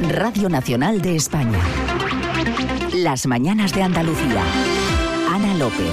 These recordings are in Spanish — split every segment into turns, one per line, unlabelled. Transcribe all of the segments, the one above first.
Radio Nacional de España. Las mañanas de Andalucía. Ana López.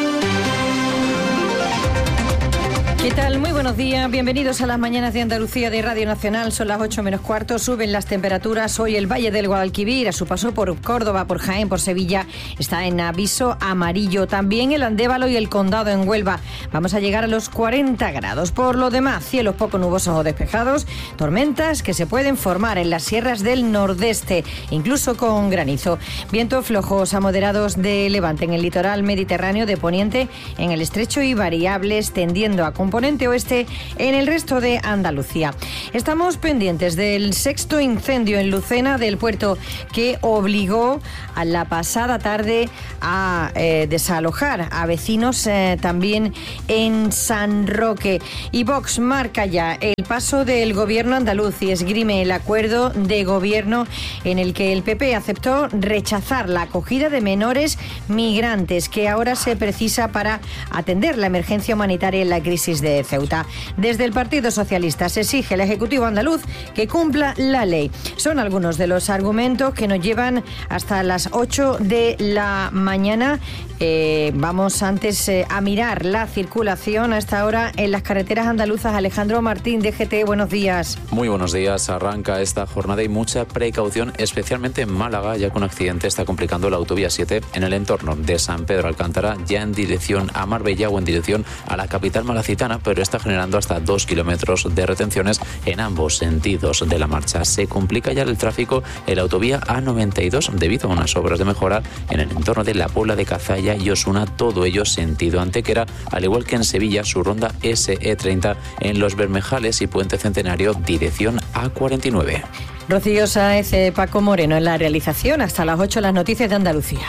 ¿Qué tal? Muy buenos días. Bienvenidos a las mañanas de Andalucía de Radio Nacional. Son las 8 menos cuarto. Suben las temperaturas. Hoy el Valle del Guadalquivir, a su paso por Córdoba, por Jaén, por Sevilla, está en aviso amarillo. También el Andévalo y el Condado en Huelva. Vamos a llegar a los 40 grados. Por lo demás, cielos poco nubosos o despejados. Tormentas que se pueden formar en las sierras del nordeste, incluso con granizo. Vientos flojos a moderados de levante en el litoral mediterráneo, de poniente en el estrecho y variables tendiendo a componente oeste en el resto de Andalucía. Estamos pendientes del sexto incendio en Lucena del Puerto, que obligó a la pasada tarde a desalojar a vecinos también en San Roque. Y Vox marca ya el paso del gobierno andaluz y esgrime el acuerdo de gobierno en el que el PP aceptó rechazar la acogida de menores migrantes que ahora se precisa para atender la emergencia humanitaria en la crisis de Ceuta. Desde el Partido Socialista se exige al Ejecutivo andaluz que cumpla la ley. Son algunos de los argumentos que nos llevan hasta las 8 de la mañana. Vamos antes a mirar la circulación a esta hora en las carreteras andaluzas. Alejandro Martín, DGT, buenos días.
Muy buenos días. Arranca esta jornada y mucha precaución, especialmente en Málaga, ya que un accidente está complicando la autovía 7 en el entorno de San Pedro Alcántara, ya en dirección a Marbella o en dirección a la capital malacitana, pero está generando hasta 2 kilómetros de retenciones en ambos sentidos de la marcha. Se complica ya el tráfico en la autovía A92 debido a unas obras de mejora en el entorno de la Puebla de Cazalla y Osuna, todo ello sentido Antequera, al igual que en Sevilla su ronda SE30 en Los Bermejales y Puente Centenario dirección A49.
Rocío Sáez, Paco Moreno en la realización. Hasta las 8 las noticias de Andalucía.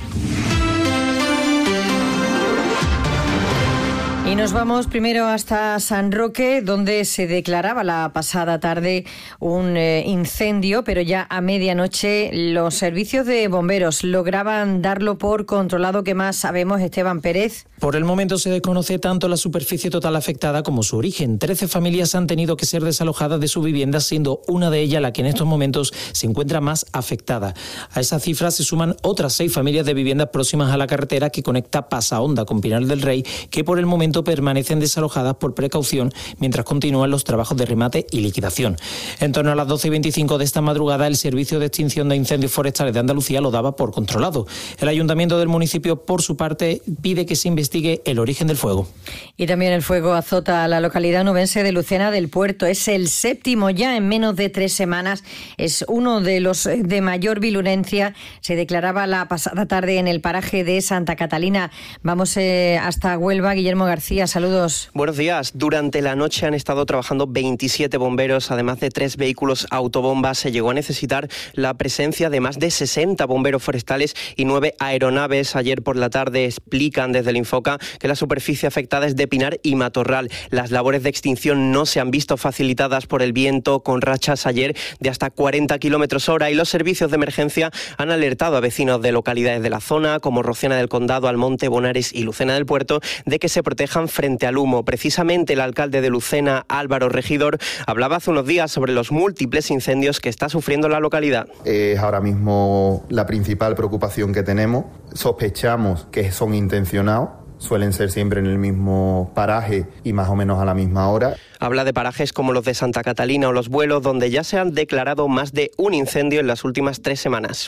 Y nos vamos primero hasta San Roque, donde se declaraba la pasada tarde un incendio, pero ya a medianoche los servicios de bomberos lograban darlo por controlado. ¿Qué más sabemos, Esteban Pérez?
Por el momento se desconoce tanto la superficie total afectada como su origen. 13 familias han tenido que ser desalojadas de su vivienda, siendo una de ellas la que en estos momentos se encuentra más afectada. A esa cifra se suman otras 6 familias de viviendas próximas a la carretera que conecta Pasahonda con Pinar del Rey, que por el momento permanecen desalojadas por precaución mientras continúan los trabajos de remate y liquidación. En torno a las 12:25 de esta madrugada, el Servicio de Extinción de Incendios Forestales de Andalucía lo daba por controlado. El Ayuntamiento del municipio, por su parte, pide que se investigue el origen del fuego.
Y también el fuego azota a la localidad nubense de Lucena del Puerto. Es el séptimo ya en menos de 3 semanas. Es uno de los de mayor virulencia. Se declaraba la pasada tarde en el paraje de Santa Catalina. Vamos hasta Huelva. Guillermo García, saludos.
Buenos días. Durante la noche han estado trabajando 27 bomberos, además de 3 vehículos autobombas. Se llegó a necesitar la presencia de más de 60 bomberos forestales y 9 aeronaves. Ayer por la tarde explican desde el Infoca que la superficie afectada es de Pinar y Matorral. Las labores de extinción no se han visto facilitadas por el viento, con rachas ayer de hasta 40 kilómetros hora, y los servicios de emergencia han alertado a vecinos de localidades de la zona, como Rociana del Condado, Almonte, Bonares y Lucena del Puerto, de que se protejan frente al humo. Precisamente el alcalde de Lucena, Álvaro Regidor, hablaba hace unos días sobre los múltiples incendios que está sufriendo la localidad.
Es ahora mismo la principal preocupación que tenemos. Sospechamos que son intencionados. Suelen ser siempre en el mismo paraje y más o menos a la misma hora.
Habla de parajes como los de Santa Catalina o Los Buelos, donde ya se han declarado más de un incendio en las últimas 3 semanas.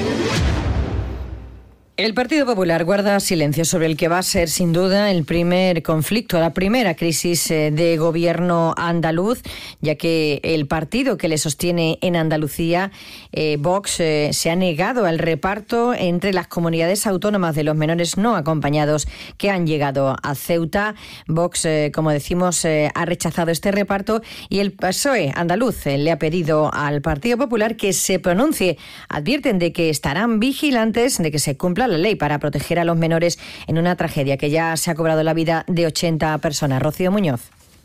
El Partido Popular guarda silencio sobre el que va a ser sin duda el primer conflicto, la primera crisis de gobierno andaluz, ya que el partido que le sostiene en Andalucía, Vox, se ha negado al reparto entre las comunidades autónomas de los menores no acompañados que han llegado a Ceuta. Vox, como decimos, ha rechazado este reparto, y el PSOE andaluz le ha pedido al Partido Popular que se pronuncie. Advierten de que estarán vigilantes de que se cumpla la ley para proteger a los menores en una tragedia que ya se ha cobrado la vida de 80 personas. Rocío Muñoz.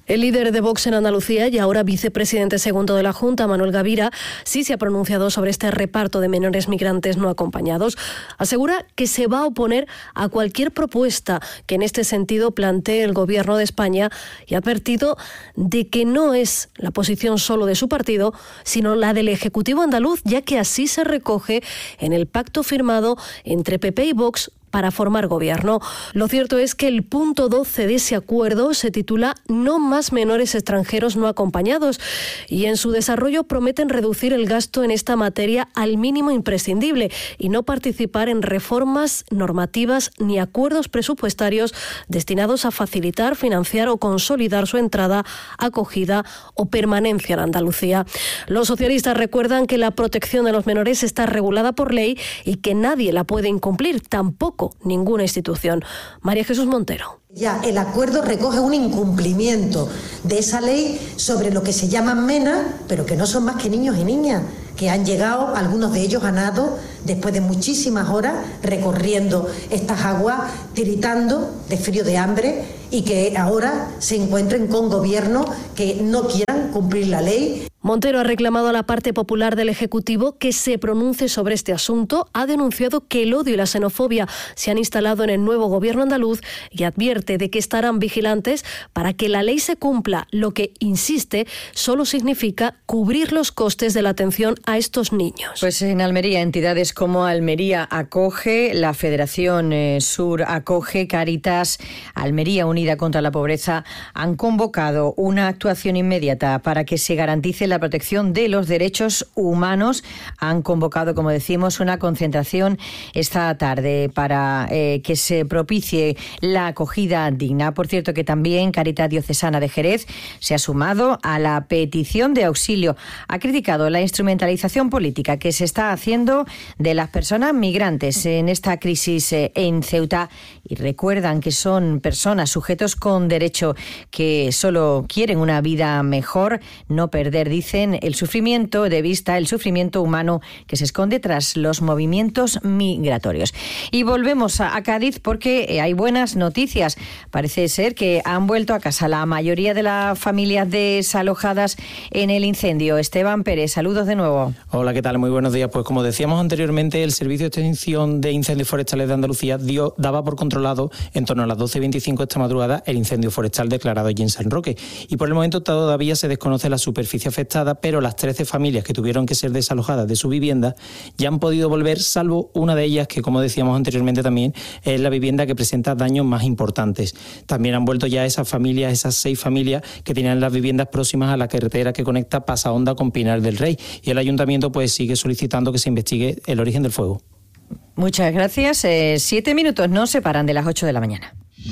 El líder de Vox en Andalucía y ahora vicepresidente segundo de la Junta, Manuel Gavira, sí se ha pronunciado sobre este reparto de menores migrantes no acompañados. Asegura que se va a oponer a cualquier propuesta que en este sentido plantee el Gobierno de España y ha advertido de que no es la posición solo de su partido, sino la del Ejecutivo andaluz, ya que así se recoge en el pacto firmado entre PP y Vox para formar gobierno. Lo cierto es que el punto 12 de ese acuerdo se titula No más menores extranjeros no acompañados y en su desarrollo prometen reducir el gasto en esta materia al mínimo imprescindible y no participar en reformas normativas ni acuerdos presupuestarios destinados a facilitar, financiar o consolidar su entrada, acogida o permanencia en Andalucía. Los socialistas recuerdan que la protección de los menores está regulada por ley y que nadie la puede incumplir, tampoco ninguna institución. María Jesús Montero.
Ya el acuerdo recoge un incumplimiento de esa ley sobre lo que se llaman MENA, pero que no son más que niños y niñas, que han llegado, algunos de ellos a nado, después de muchísimas horas recorriendo estas aguas, tiritando de frío, de hambre, y que ahora se encuentren con gobiernos que no quieran cumplir la ley.
Montero ha reclamado a la parte popular del Ejecutivo que se pronuncie sobre este asunto, ha denunciado que el odio y la xenofobia se han instalado en el nuevo gobierno andaluz y advierte de que estarán vigilantes para que la ley se cumpla, lo que, insiste, solo significa cubrir los costes de la atención a estos niños.
Pues en Almería, entidades como Almería Acoge, la Federación Sur Acoge, Cáritas, Almería Unida contra la Pobreza, han convocado una actuación inmediata para que se garantice la protección de los derechos humanos. Han convocado, como decimos, una concentración esta tarde para que se propicie la acogida digna. Por cierto, que también Cáritas Diocesana de Jerez se ha sumado a la petición de auxilio. Ha criticado la instrumentalización política que se está haciendo de las personas migrantes en esta crisis en Ceuta y recuerdan que son personas, sujetos con derecho, que solo quieren una vida mejor, no perder, dicen, el sufrimiento de vista, el sufrimiento humano que se esconde tras los movimientos migratorios. Y volvemos a Cádiz porque hay buenas noticias. Parece ser que han vuelto a casa la mayoría de las familias desalojadas en el incendio. Esteban Pérez, saludos de nuevo.
Hola, ¿qué tal? Muy buenos días. Pues como decíamos anteriormente, el Servicio de Extinción de Incendios Forestales de Andalucía daba por controlado en torno a las 12:25 esta madrugada el incendio forestal declarado allí en San Roque. Y por el momento todavía se desconoce la superficie afectada, pero las 13 familias que tuvieron que ser desalojadas de su vivienda ya han podido volver, salvo una de ellas que, como decíamos anteriormente también, es la vivienda que presenta daños más importantes. También han vuelto ya esas familias, esas 6 familias que tenían las viviendas próximas a la carretera que conecta Pasahonda con Pinar del Rey. Y el ayuntamiento pues sigue solicitando que se investigue el origen del fuego.
Muchas gracias. 7 minutos nos separan de las 8 de la mañana.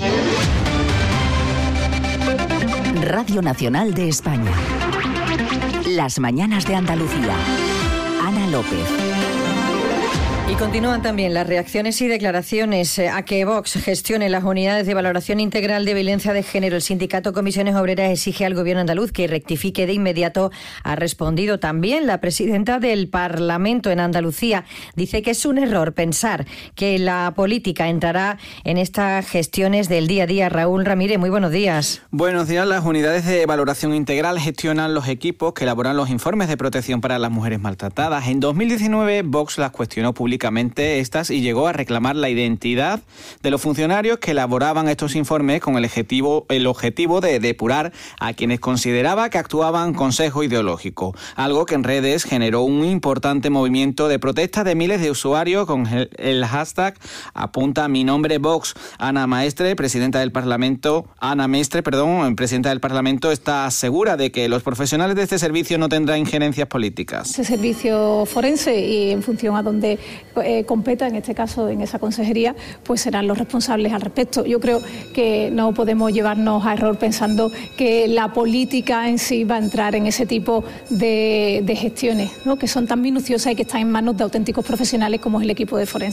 Radio Nacional de España. Las mañanas de Andalucía. Ana López.
Y continúan también las reacciones y declaraciones a que Vox gestione las unidades de valoración integral de violencia de género. El sindicato Comisiones Obreras exige al gobierno andaluz que rectifique de inmediato. Ha respondido también la presidenta del Parlamento en Andalucía. Dice que es un error pensar que la política entrará en estas gestiones del día a día. Raúl Ramírez, muy buenos días.
Buenos días. Las unidades de valoración integral gestionan los equipos que elaboran los informes de protección para las mujeres maltratadas. En 2019, Vox las cuestionó públicamente estas y llegó a reclamar la identidad de los funcionarios que elaboraban estos informes con el objetivo de depurar a quienes consideraba que actuaban con sesgo ideológico, algo que en redes generó un importante movimiento de protesta de miles de usuarios con el hashtag apunta mi nombre Vox. Ana Mestre, presidenta del Parlamento, está segura de que los profesionales de este servicio no tendrán injerencias políticas.
Ese servicio forense y en función a donde competa, en este caso en esa consejería, pues serán los responsables al respecto. Yo creo que no podemos llevarnos a error pensando que la política en sí va a entrar en ese tipo de gestiones, ¿no?, que son tan minuciosas y que están en manos de auténticos profesionales como es el equipo de forense.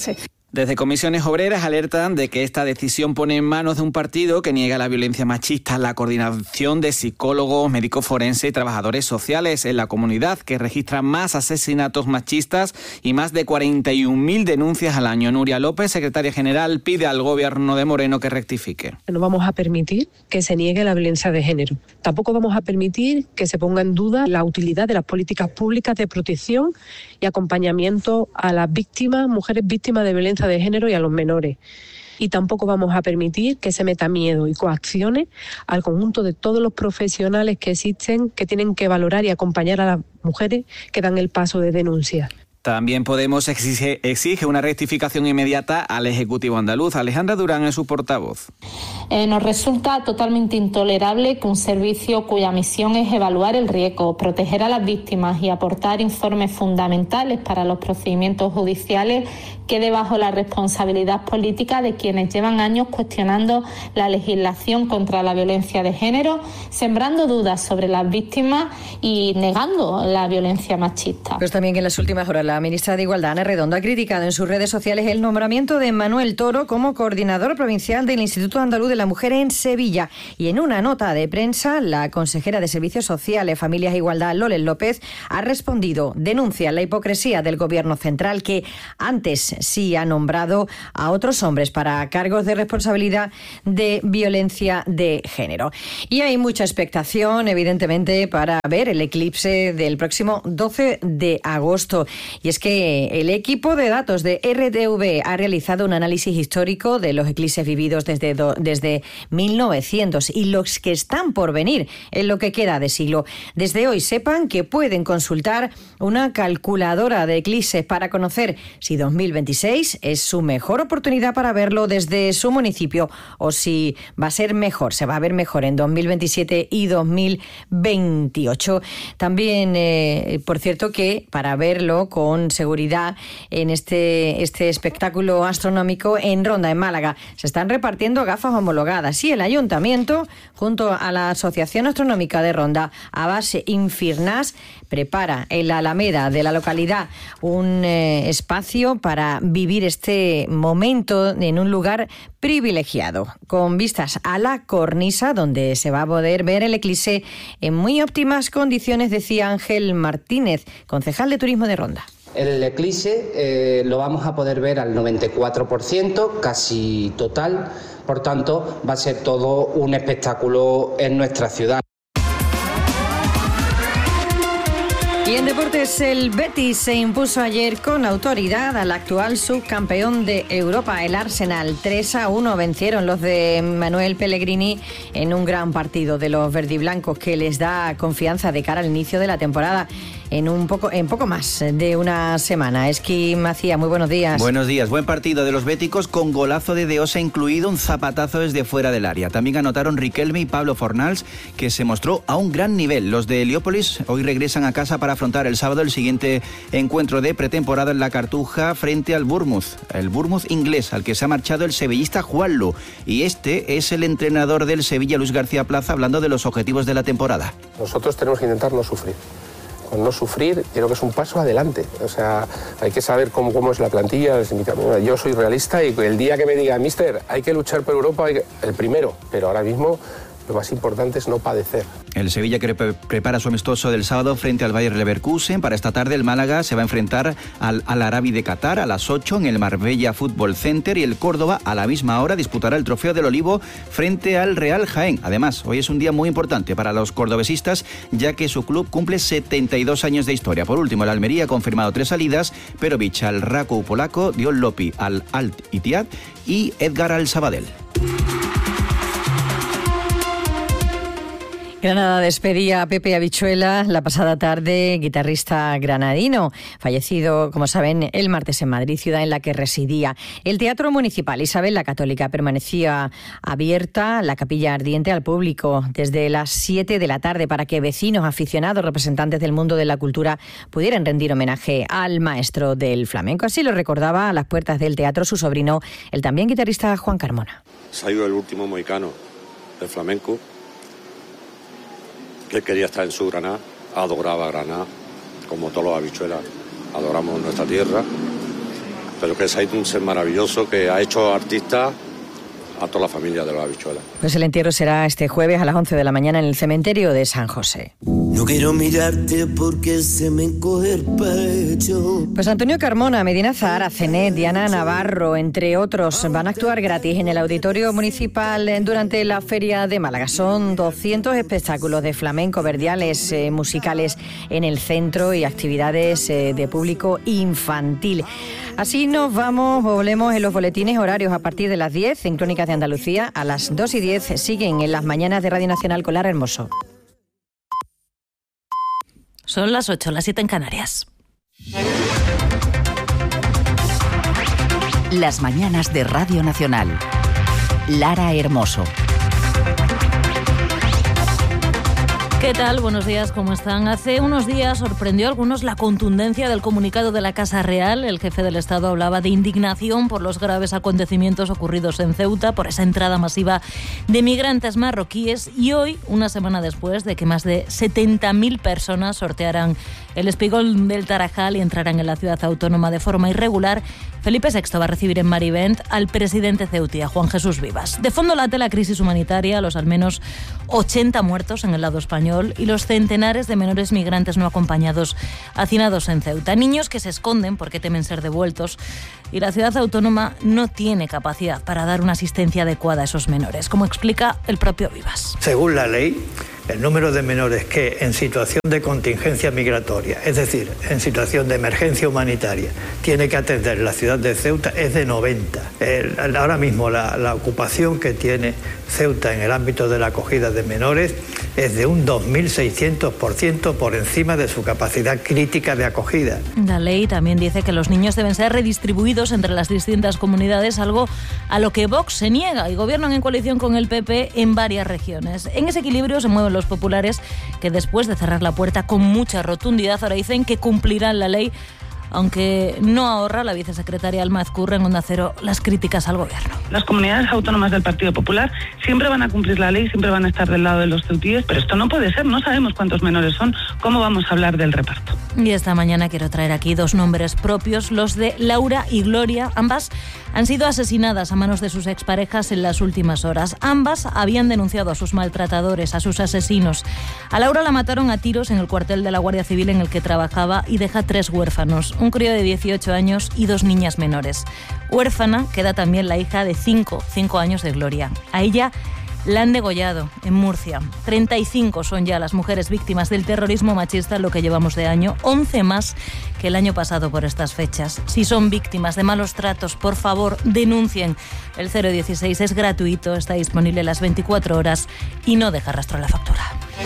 Desde Comisiones Obreras alertan de que esta decisión pone en manos de un partido que niega la violencia machista la coordinación de psicólogos, médicos forenses y trabajadores sociales en la comunidad, que registra más asesinatos machistas y más de 41.000 denuncias al año. Nuria López, secretaria general, pide al gobierno de Moreno que rectifique.
No vamos a permitir que se niegue la violencia de género. Tampoco vamos a permitir que se ponga en duda la utilidad de las políticas públicas de protección y acompañamiento a las víctimas, mujeres víctimas de violencia de género y a los menores. Y tampoco vamos a permitir que se meta miedo y coacciones al conjunto de todos los profesionales que existen, que tienen que valorar y acompañar a las mujeres que dan el paso de denuncia.
También Podemos exige una rectificación inmediata al Ejecutivo andaluz. Alejandra Durán es su portavoz.
Nos resulta totalmente intolerable que un servicio cuya misión es evaluar el riesgo, proteger a las víctimas y aportar informes fundamentales para los procedimientos judiciales quede bajo la responsabilidad política de quienes llevan años cuestionando la legislación contra la violencia de género, sembrando dudas sobre las víctimas y negando la violencia machista.
Pues también que en las últimas horas la ministra de Igualdad, Ana Redondo, ha criticado en sus redes sociales el nombramiento de Manuel Toro como coordinador provincial del Instituto Andaluz de la Mujer en Sevilla. Y en una nota de prensa, la consejera de Servicios Sociales, Familias e Igualdad, Loles López, ha respondido: denuncia la hipocresía del Gobierno central, que antes sí ha nombrado a otros hombres para cargos de responsabilidad de violencia de género. Y hay mucha expectación, evidentemente, para ver el eclipse del próximo 12 de agosto. Y es que el equipo de datos de RTV ha realizado un análisis histórico de los eclipses vividos desde 1900 y los que están por venir en lo que queda de siglo. Desde hoy sepan que pueden consultar una calculadora de eclipses para conocer si 2026 es su mejor oportunidad para verlo desde su municipio o si va a ser mejor, se va a ver mejor en 2027 y 2028. También, por cierto, que para verlo con seguridad en este espectáculo astronómico en Ronda, en Málaga, se están repartiendo gafas homologadas y el Ayuntamiento, junto a la Asociación Astronómica de Ronda, Abbas Infirnas, prepara en la Alameda de la localidad un espacio para vivir este momento en un lugar privilegiado, con vistas a la cornisa, donde se va a poder ver el eclipse en muy óptimas condiciones, decía Ángel Martínez, concejal de Turismo de Ronda.
El eclipse lo vamos a poder ver al 94%, casi total, por tanto va a ser todo un espectáculo en nuestra ciudad.
Y en deportes, el Betis se impuso ayer con autoridad al actual subcampeón de Europa, el Arsenal. 3-1 vencieron los de Manuel Pellegrini en un gran partido de los verdiblancos que les da confianza de cara al inicio de la temporada en poco más de una semana. Esqui Macía, muy buenos días.
Buenos días. Buen partido de los béticos con golazo de Deosa incluido, un zapatazo desde fuera del área. También anotaron Riquelme y Pablo Fornals, que se mostró a un gran nivel. Los de Heliópolis hoy regresan a casa para afrontar el sábado el siguiente encuentro de pretemporada en la Cartuja frente al Bournemouth, el Bournemouth inglés, al que se ha marchado el sevillista Juanlu. Y este es el entrenador del Sevilla, Luis García Plaza, hablando de los objetivos de la temporada.
Nosotros tenemos que intentar no sufrir. Con no sufrir, creo que es un paso adelante. O sea, hay que saber cómo es la plantilla. Yo soy realista y el día que me diga, mister, hay que luchar por Europa, el primero, pero ahora mismo lo más importante es no padecer.
El Sevilla que prepara su amistoso del sábado frente al Bayer Leverkusen. Para esta tarde el Málaga se va a enfrentar al Al-Arabi de Qatar a las 8 en el Marbella Fútbol Center, y el Córdoba a la misma hora disputará el Trofeo del Olivo frente al Real Jaén. Además, hoy es un día muy importante para los cordobesistas, ya que su club cumple 72 años de historia. Por último, el Almería ha confirmado 3 salidas: Perovic al Raku polaco, Dion Lopi al Al-Ittihad y Edgar al Sabadell.
Granada despedía a Pepe Habichuela la pasada tarde, guitarrista granadino, fallecido, como saben, el martes en Madrid, ciudad en la que residía. El Teatro Municipal Isabel la Católica permanecía abierta, la capilla ardiente, al público desde las 7 de la tarde para que vecinos, aficionados, representantes del mundo de la cultura pudieran rendir homenaje al maestro del flamenco. Así lo recordaba a las puertas del teatro su sobrino, el también guitarrista Juan Carmona.
Se ha ido el último mohicano del flamenco. Él quería estar en su Granada, adoraba Granada, como todos los habichuelas, adoramos nuestra tierra. pero que es un ser maravilloso que ha hecho artista a toda la familia de los Habichuelas.
Pues el entierro será este jueves a las 11 de la mañana en el cementerio de San José.
No quiero mirarte porque se me encoge el pecho.
Pues Antonio Carmona, Medina Zahara, Cenet, Diana Navarro, entre otros, van a actuar gratis en el Auditorio Municipal durante la Feria de Málaga. Son 200 espectáculos de flamenco, verdiales, musicales en el centro y actividades de público infantil. Así nos volvemos en los boletines horarios a partir de las 10 en Crónicas de Andalucía. A las 2:10 siguen en las mañanas de Radio Nacional con Lara Hermoso.
Son las 8, las 7 en Canarias.
Las mañanas de Radio Nacional. Lara Hermoso.
¿Qué tal? Buenos días, ¿cómo están? Hace unos días sorprendió a algunos la contundencia del comunicado de la Casa Real. El jefe del Estado hablaba de indignación por los graves acontecimientos ocurridos en Ceuta, por esa entrada masiva de migrantes marroquíes y hoy, una semana después de que más de 70.000 personas sortearan el espigón del Tarajal y entraran en la ciudad autónoma de forma irregular, Felipe VI va a recibir en Marivent al presidente ceutí, a Juan Jesús Vivas. De fondo late la crisis humanitaria, los al menos 80 muertos en el lado español y los centenares de menores migrantes no acompañados hacinados en Ceuta. Niños que se esconden porque temen ser devueltos y la ciudad autónoma no tiene capacidad para dar una asistencia adecuada a esos menores, como explica el propio Vivas.
Según la ley, el número de menores que en situación de contingencia migratoria, es decir, en situación de emergencia humanitaria, tiene que atender la ciudad de Ceuta es de 90. Ahora mismo la ocupación que tiene Ceuta en el ámbito de la acogida de menores es de un 2.600% por encima de su capacidad crítica de acogida.
La ley también dice que los niños deben ser redistribuidos entre las distintas comunidades, algo a lo que Vox se niega y gobiernan en coalición con el PP en varias regiones. En ese equilibrio se mueven los populares que después de cerrar la puerta con mucha rotundidad ahora dicen que cumplirán la ley, aunque no ahorra la vicesecretaria Alma Ezcurra en Onda Cero las críticas al gobierno.
Las comunidades autónomas del Partido Popular siempre van a cumplir la ley, siempre van a estar del lado de los ceutíes, pero esto no puede ser, no sabemos cuántos menores son, ¿cómo vamos a hablar del reparto?
Y esta mañana quiero traer aquí dos nombres propios, los de Laura y Gloria. Ambas han sido asesinadas a manos de sus exparejas en las últimas horas. Ambas habían denunciado a sus maltratadores, a sus asesinos. A Laura la mataron a tiros en el cuartel de la Guardia Civil en el que trabajaba y deja 3 huérfanos, un crío de 18 años y 2 niñas menores. Huérfana queda también la hija de 5 años de Gloria. A ella la han degollado en Murcia. 35 son ya las mujeres víctimas del terrorismo machista en lo que llevamos de año, 11 más que el año pasado por estas fechas. Si son víctimas de malos tratos, por favor, denuncien. El 016 es gratuito, está disponible las 24 horas y no deja rastro en la factura.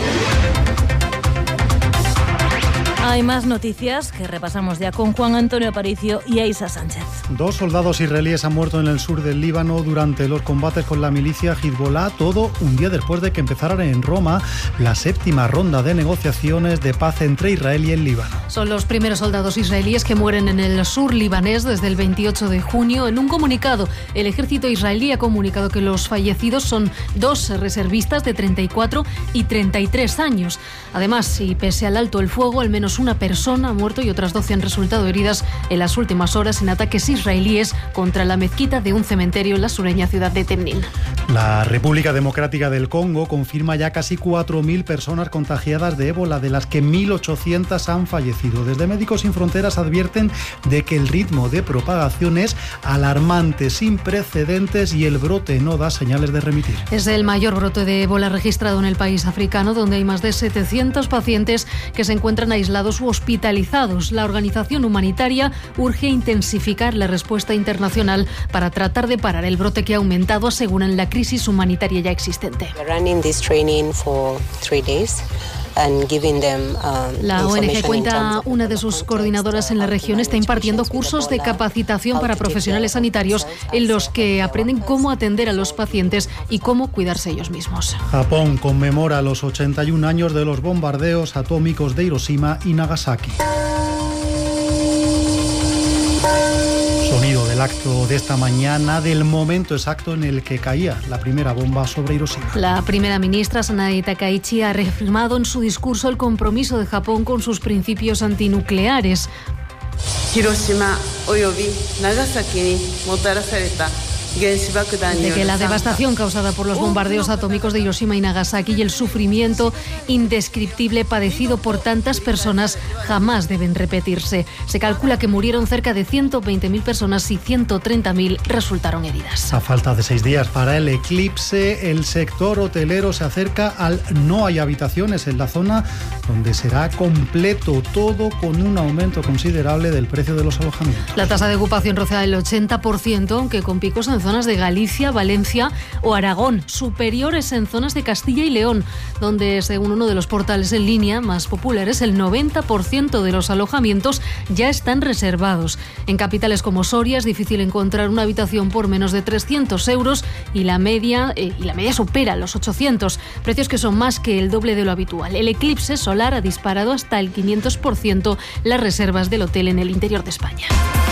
Hay más noticias que repasamos ya con Juan Antonio Aparicio y Aisa Sánchez.
2 soldados israelíes han muerto en el sur del Líbano durante los combates con la milicia Hezbollah, todo un día después de que empezaran en Roma la 7ª ronda de negociaciones de paz entre Israel y el Líbano.
Son los primeros soldados israelíes que mueren en el sur libanés desde el 28 de junio. En un comunicado, el ejército israelí ha comunicado que los fallecidos son 2 reservistas de 34 y 33 años. Además, y pese al alto el fuego, al menos una persona ha muerto y otras 12 han resultado heridas en las últimas horas en ataques israelíes contra la mezquita de un cementerio en la sureña ciudad de Temnin.
La República Democrática del Congo confirma ya casi 4.000 personas contagiadas de ébola, de las que 1.800 han fallecido. Desde Médicos Sin Fronteras advierten de que el ritmo de propagación es alarmante, sin precedentes, y el brote no da señales de remitir.
Es el mayor brote de ébola registrado en el país africano, donde hay más de 700 pacientes que se encuentran aislados u hospitalizados. La organización humanitaria urge intensificar la respuesta internacional para tratar de parar el brote que ha aumentado, aseguran, la crisis humanitaria ya existente. La ONG cuenta, una de sus coordinadoras en la región está impartiendo cursos de capacitación para profesionales sanitarios en los que aprenden cómo atender a los pacientes y cómo cuidarse ellos mismos.
Japón conmemora los 81 años de los bombardeos atómicos de Hiroshima y Nagasaki. Sonido del acto de esta mañana, del momento exacto en el que caía la primera bomba sobre Hiroshima.
La primera ministra, Sanai Takaichi, ha reafirmado en su discurso el compromiso de Japón con sus principios antinucleares.
Hiroshima および長崎にもたらされた
De que la devastación causada por los bombardeos atómicos de Hiroshima y Nagasaki y el sufrimiento indescriptible padecido por tantas personas jamás deben repetirse. Se calcula que murieron cerca de 120.000 personas y 130.000 resultaron heridas.
A falta de 6 días para el eclipse, el sector hotelero se acerca al no hay habitaciones en la zona donde será completo todo con un aumento considerable del precio de los alojamientos.
La tasa de ocupación rozará el 80%, aunque con picos en zonas de Galicia, Valencia o Aragón, superiores en zonas de Castilla y León, donde, según uno de los portales en línea más populares, el 90% de los alojamientos ya están reservados. En capitales como Soria es difícil encontrar una habitación por menos de 300 euros y la media supera los 800, precios que son más que el doble de lo habitual. El eclipse solar ha disparado hasta el 500% las reservas del hotel en el interior de España.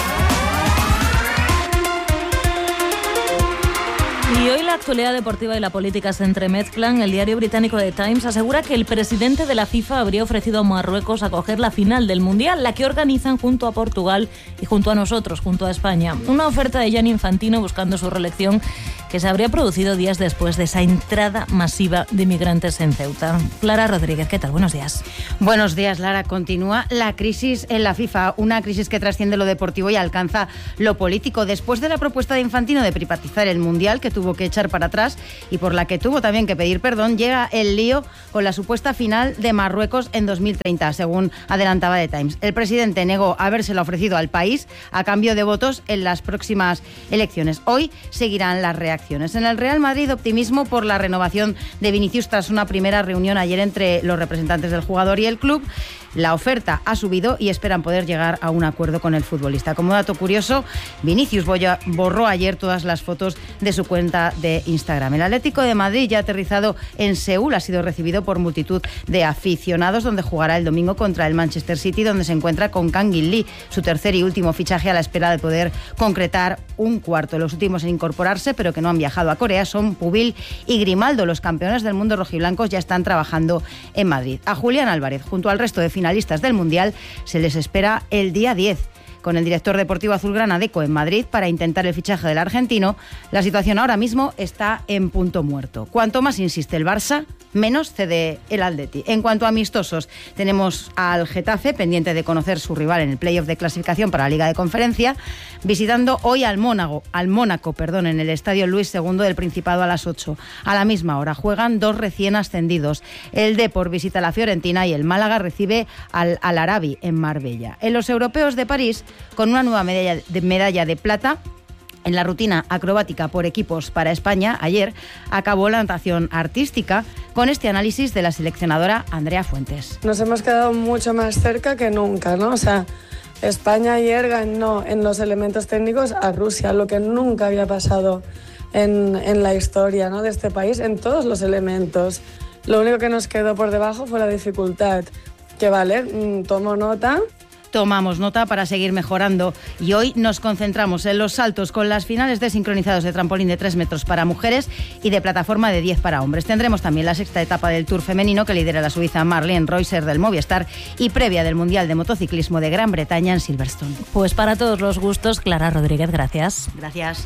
Y hoy la actualidad deportiva y la política se entremezclan. El diario británico The Times asegura que el presidente de la FIFA habría ofrecido a Marruecos acoger la final del Mundial, la que organizan junto a Portugal y junto a nosotros, junto a España. Una oferta de Gianni Infantino buscando su reelección que se habría producido días después de esa entrada masiva de migrantes en Ceuta. Clara Rodríguez, ¿qué tal? Buenos días.
Buenos días, Lara. Continúa la crisis en la FIFA, una crisis que trasciende lo deportivo y alcanza lo político. Después de la propuesta de Infantino de privatizar el Mundial, que tuvo que echar para atrás y por la que tuvo también que pedir perdón, llega el lío con la supuesta final de Marruecos en 2030, según adelantaba The Times. El presidente negó habérsela ofrecido al país a cambio de votos en las próximas elecciones. Hoy seguirán las reacciones. En el Real Madrid, optimismo por la renovación de Vinicius tras una primera reunión ayer entre los representantes del jugador y el club. La oferta ha subido y esperan poder llegar a un acuerdo con el futbolista. Como dato curioso, Vinicius borró ayer todas las fotos de su cuenta de Instagram. El Atlético de Madrid, ya aterrizado en Seúl, ha sido recibido por multitud de aficionados, donde jugará el domingo contra el Manchester City, donde se encuentra con Kang In Lee, su tercer y último fichaje a la espera de poder concretar un cuarto. Los últimos en incorporarse, pero que no han viajado a Corea, son Pubil y Grimaldo. Los campeones del mundo rojiblancos ya están trabajando en Madrid. A Julián Álvarez, junto al resto de finalistas del Mundial, se les espera el día 10. Con el director deportivo azulgrana Deco en Madrid para intentar el fichaje del argentino, la situación ahora mismo está en punto muerto. Cuanto más insiste el Barça, menos cede el Atleti. En cuanto a amistosos, tenemos al Getafe, pendiente de conocer su rival en el playoff de clasificación para la Liga de Conferencia, visitando hoy al Mónaco, en el Estadio Luis II del Principado a las 8. A la misma hora juegan dos recién ascendidos. El Depor visita a la Fiorentina y el Málaga recibe al Al-Arabi en Marbella. En los europeos de París, con una nueva medalla de plata en la rutina acrobática por equipos para España, ayer acabó la natación artística con este análisis de la seleccionadora Andrea Fuentes.
Nos hemos quedado mucho más cerca que nunca, ¿no? O sea, España ayer ganó en los elementos técnicos a Rusia, lo que nunca había pasado en la historia, ¿no?, de este país, en todos los elementos. Lo único que nos quedó por debajo fue la dificultad, que vale, tomo nota.
Tomamos nota para seguir mejorando y hoy nos concentramos en los saltos con las finales de sincronizados de trampolín de 3 metros para mujeres y de plataforma de 10 para hombres. Tendremos también la sexta etapa del Tour femenino que lidera la suiza Marlene Reusser del Movistar y previa del Mundial de Motociclismo de Gran Bretaña en Silverstone.
Pues para todos los gustos, Clara Rodríguez, gracias.
Gracias.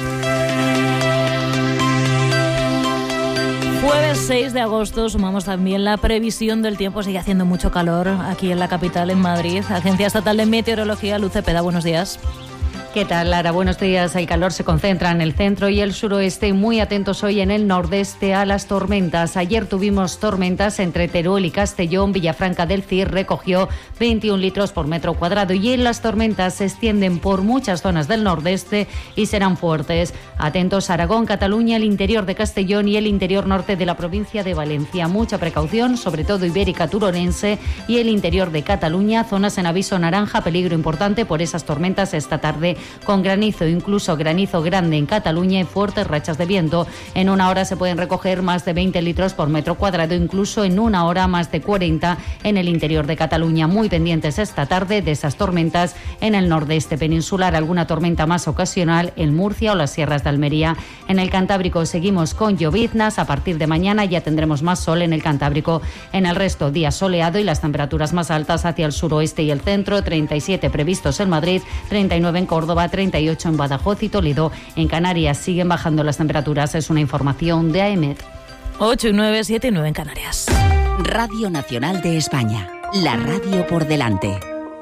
Jueves 6 de agosto sumamos también la previsión del tiempo. Sigue haciendo mucho calor aquí en la capital, en Madrid. Agencia Estatal de Meteorología, Luz Cepeda, buenos días.
¿Qué tal, Lara? Buenos días. El calor se concentra en el centro y el suroeste. Muy atentos hoy en el nordeste a las tormentas. Ayer tuvimos tormentas entre Teruel y Castellón. Villafranca del Cir recogió 21 litros por metro cuadrado y las tormentas se extienden por muchas zonas del nordeste y serán fuertes. Atentos a Aragón, Cataluña, el interior de Castellón y el interior norte de la provincia de Valencia. Mucha precaución, sobre todo ibérica, turonense y el interior de Cataluña. Zonas en aviso naranja, peligro importante por esas tormentas esta tarde con granizo, incluso granizo grande en Cataluña y fuertes rachas de viento. En una hora se pueden recoger más de 20 litros por metro cuadrado, incluso en una hora más de 40 en el interior de Cataluña. Muy pendientes esta tarde de esas tormentas en el nordeste peninsular, alguna tormenta más ocasional en Murcia o las sierras de Almería. En el Cantábrico seguimos con lloviznas. A partir de mañana ya tendremos más sol en el Cantábrico. En el resto, día soleado y las temperaturas más altas hacia el suroeste y el centro. 37 previstos en Madrid, 39 en Córdoba, 38 en Badajoz y Toledo. En Canarias siguen bajando las temperaturas. Es una información de AEMET.
8 y 9, 7 y 9 en Canarias.
Radio Nacional de España. La radio por delante.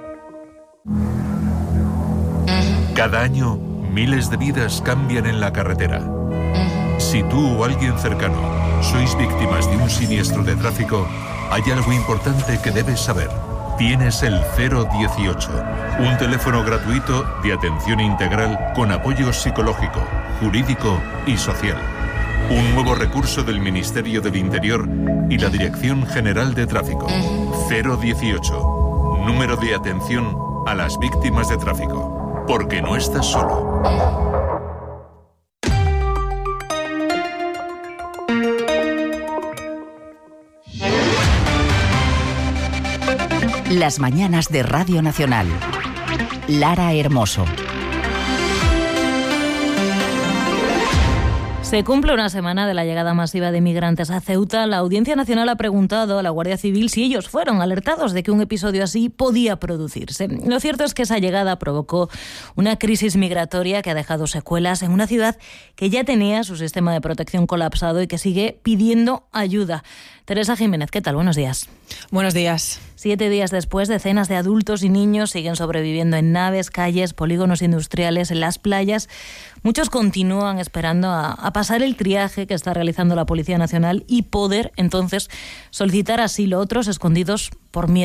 Cada año, miles de vidas cambian en la carretera. Si tú o alguien cercano sois víctimas de un siniestro de tráfico, hay algo importante que debes saber. Tienes el 018, un teléfono gratuito de atención integral con apoyo psicológico, jurídico y social. Un nuevo recurso del Ministerio del Interior y la Dirección General de Tráfico. 018, número de atención a las víctimas de tráfico. Porque no estás solo.
Las mañanas de Radio Nacional. Lara Hermoso.
Se cumple una semana de la llegada masiva de migrantes a Ceuta. La Audiencia Nacional ha preguntado a la Guardia Civil si ellos fueron alertados de que un episodio así podía producirse. Lo cierto es que esa llegada provocó una crisis migratoria que ha dejado secuelas en una ciudad que ya tenía su sistema de protección colapsado y que sigue pidiendo ayuda. Teresa Jiménez, ¿qué tal? Buenos días.
Buenos días.
7 días después, decenas de adultos y niños siguen sobreviviendo en naves, calles, polígonos industriales, en las playas. Muchos continúan esperando a pasar el triaje que está realizando la Policía Nacional y poder, entonces, solicitar asilo. Otros escondidos por miedo.